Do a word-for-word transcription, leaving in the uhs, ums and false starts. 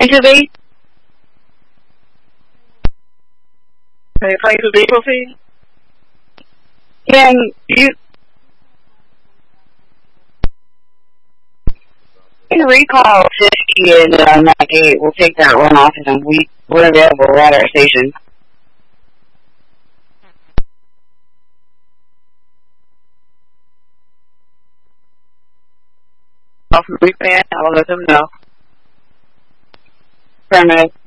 to be? Can you please be proceed? Can you can recall fifty and uh, ninety-eight? We'll take that one off and we, we're available at our station. Off my fan, I'll let them know. Affirmative.